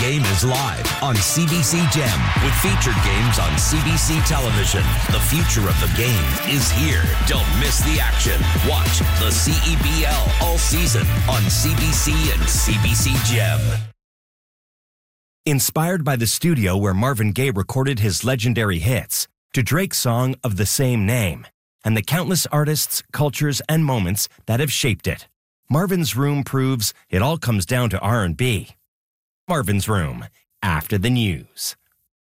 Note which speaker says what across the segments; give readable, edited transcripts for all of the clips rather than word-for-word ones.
Speaker 1: game is live on CBC Gem with featured games on CBC television. The future of the game is here. Don't miss the action. Watch the CEBL all season on CBC and CBC Gem.
Speaker 2: Inspired by the studio where Marvin Gaye recorded his legendary hits, to Drake's song of the same name, and the countless artists, cultures, and moments that have shaped it, Marvin's Room proves it all comes down to R&B. Marvin's Room, after the news.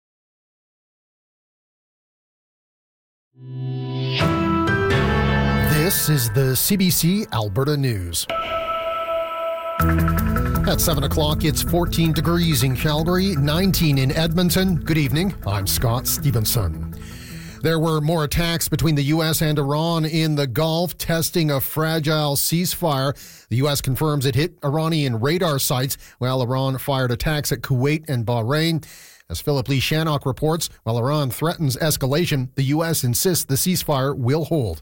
Speaker 3: This is the CBC Alberta News. At 7 o'clock, it's 14 degrees in Calgary, 19 in Edmonton. Good evening. I'm Scott Stevenson. There were more attacks between the U.S. and Iran in the Gulf, testing a fragile ceasefire. The U.S. confirms it hit Iranian radar sites, while Iran fired attacks at Kuwait and Bahrain. As Philip Lee Shannock reports, while Iran threatens escalation, the U.S. insists the ceasefire will hold.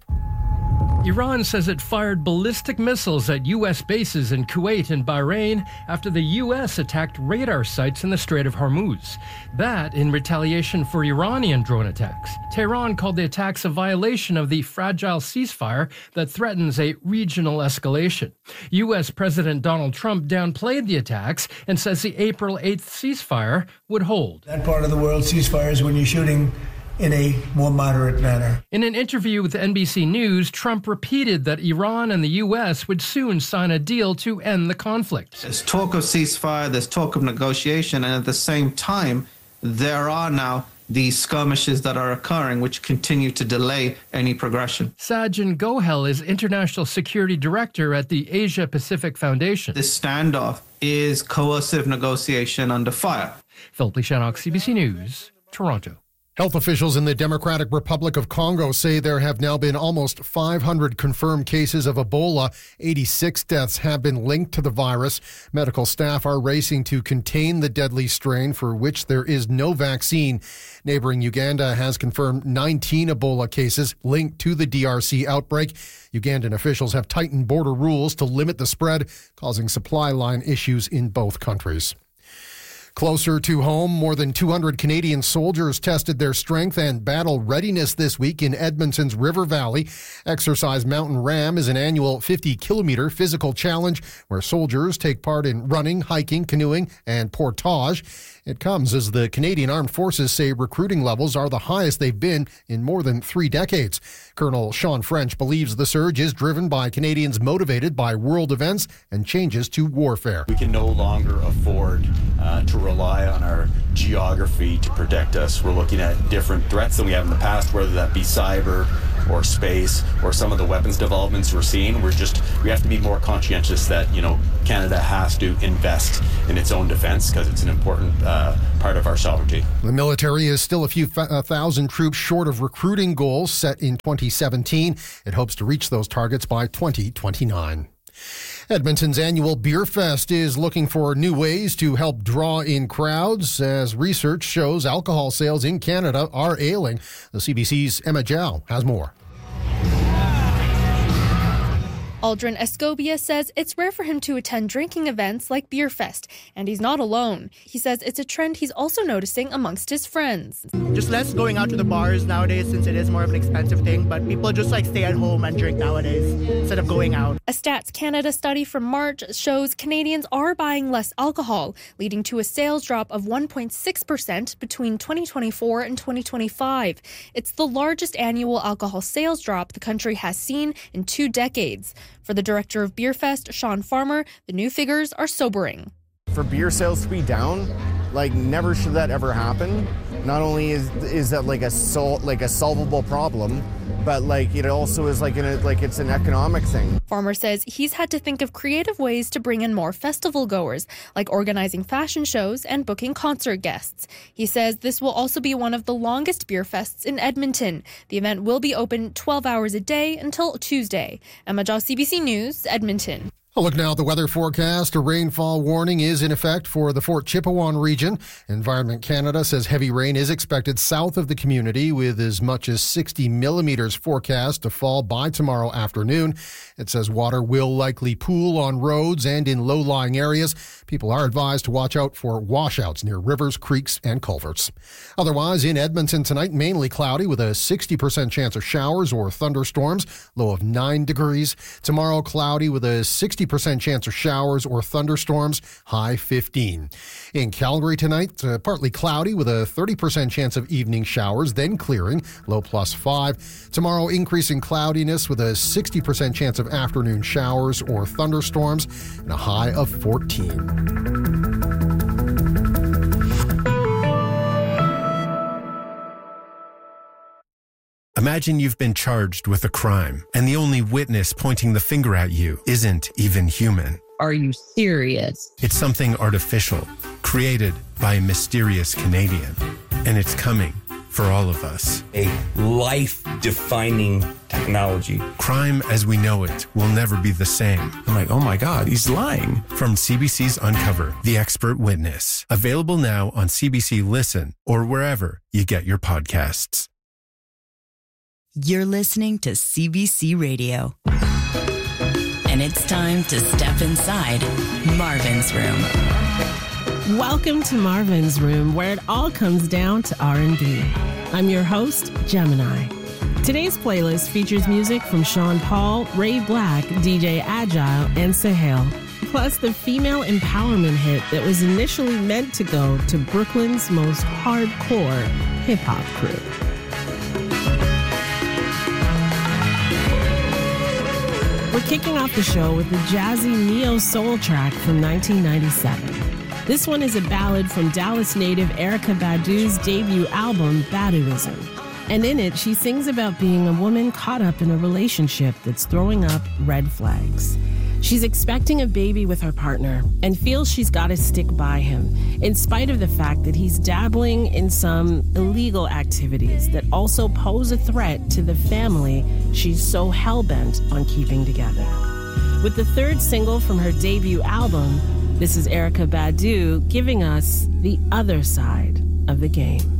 Speaker 4: Iran says it fired ballistic missiles at U.S. bases in Kuwait and Bahrain after the U.S. attacked radar sites in the Strait of Hormuz. That in retaliation for Iranian drone attacks. Tehran called the attacks a violation of the fragile ceasefire that threatens a regional escalation. U.S. President Donald Trump downplayed the attacks and says the April 8th ceasefire would hold.
Speaker 5: That part of the world, ceasefire, is when you're shooting in a more moderate manner.
Speaker 4: In an interview with NBC News, Trump repeated that Iran and the U.S. would soon sign a deal to end the conflict.
Speaker 6: There's talk of ceasefire, there's talk of negotiation, and at the same time, there are now these skirmishes that are occurring, which continue to delay any progression.
Speaker 4: Sajjan Gohel is International Security Director at the Asia Pacific Foundation.
Speaker 6: This standoff is coercive negotiation under fire.
Speaker 4: Philip Lee Shannock, CBC News, Toronto.
Speaker 3: Health officials in the Democratic Republic of Congo say there have now been almost 500 confirmed cases of Ebola. 86 deaths have been linked to the virus. Medical staff are racing to contain the deadly strain for which there is no vaccine. Neighboring Uganda has confirmed 19 Ebola cases linked to the DRC outbreak. Ugandan officials have tightened border rules to limit the spread, causing supply line issues in both countries. Closer to home, more than 200 Canadian soldiers tested their strength and battle readiness this week in Edmonton's River Valley. Exercise Mountain Ram is an annual 50-kilometer physical challenge where soldiers take part in running, hiking, canoeing, and portage. It comes as the Canadian Armed Forces say recruiting levels are the highest they've been in more than 3 decades. Colonel Sean French believes the surge is driven by Canadians motivated by world events and changes to warfare.
Speaker 7: We can no longer afford to rely on our geography to protect us. We're looking at different threats than we have in the past, whether that be cyber or space or some of the weapons developments we're seeing. We have to be more conscientious that, Canada has to invest in its own defense because it's an important part of our sovereignty. The
Speaker 3: military is still a few thousand troops short of recruiting goals set in 2017. It hopes to reach those targets by 2029. Edmonton's annual Beer Fest is looking for new ways to help draw in crowds as research shows alcohol sales in Canada are ailing. The CBC's Emma Jow has more.
Speaker 8: Aldrin Escobia says it's rare for him to attend drinking events like Beer Fest, and he's not alone. He says it's a trend he's also noticing amongst his friends.
Speaker 9: Just less going out to the bars nowadays since it is more of an expensive thing, but people just stay at home and drink nowadays instead of going out.
Speaker 8: A Stats Canada study from March shows Canadians are buying less alcohol, leading to a sales drop of 1.6% between 2024 and 2025. It's the largest annual alcohol sales drop the country has seen in 2 decades. For the director of Beer Fest, Sean Farmer, the new figures are sobering.
Speaker 10: For beer sales to be down, never should that ever happen. Not only is that a solvable problem, but it also is it's an economic thing.
Speaker 8: Farmer says he's had to think of creative ways to bring in more festival goers, like organizing fashion shows and booking concert guests. He says this will also be one of the longest beer fests in Edmonton. The event will be open 12 hours a day until Tuesday. Emma Jaw, CBC News, Edmonton.
Speaker 3: A look now at the weather forecast. A rainfall warning is in effect for the Fort Chipewyan region. Environment Canada says heavy rain is expected south of the community with as much as 60 millimeters forecast to fall by tomorrow afternoon. It says water will likely pool on roads and in low-lying areas. People are advised to watch out for washouts near rivers, creeks, and culverts. Otherwise, in Edmonton tonight, mainly cloudy with a 60% chance of showers or thunderstorms, low of 9 degrees. Tomorrow, cloudy with a 60% chance of showers or thunderstorms, high 15. In Calgary tonight, partly cloudy with a 30% chance of evening showers, then clearing, low plus 5. Tomorrow, increasing cloudiness with a 60% chance of afternoon showers or thunderstorms, and a high of 14.
Speaker 11: Imagine you've been charged with a crime, and the only witness pointing the finger at you isn't even human.
Speaker 12: Are you serious?
Speaker 11: It's something artificial, created by a mysterious Canadian, and it's coming for all of us.
Speaker 13: A life-defining technology.
Speaker 11: Crime as we know it will never be the same.
Speaker 14: I'm like, oh my God, he's lying.
Speaker 11: From CBC's Uncover, The Expert Witness. Available now on CBC Listen or wherever you get your podcasts.
Speaker 15: You're listening to CBC Radio. And it's time to step inside Marvin's Room.
Speaker 16: Welcome to Marvin's Room, where it all comes down to R&B. I'm your host, Gemini. Today's playlist features music from Sean Paul, Ray Black, DJ Agile, and Sahel. Plus the female empowerment hit that was initially meant to go to Brooklyn's most hardcore hip-hop crew. We're kicking off the show with the jazzy neo-soul track from 1997. This one is a ballad from Dallas native Erykah Badu's debut album, Baduizm. And in it, she sings about being a woman caught up in a relationship that's throwing up red flags. She's expecting a baby with her partner and feels she's got to stick by him, in spite of the fact that he's dabbling in some illegal activities that also pose a threat to the family she's so hell-bent on keeping together. With the third single from her debut album, this is Erykah Badu giving us the other side of the game.